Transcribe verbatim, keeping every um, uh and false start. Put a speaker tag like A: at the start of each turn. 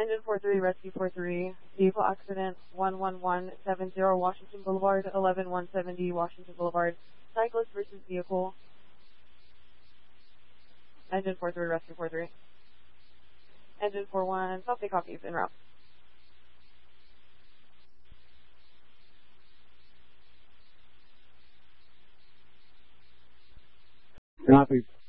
A: Engine four three, Rescue four three, vehicle accident one one one seven zero Washington Boulevard, eleven one seventy Washington Boulevard, cyclist versus vehicle. Engine four three, Rescue four three. Engine four one, South copies, en route.
B: Copy.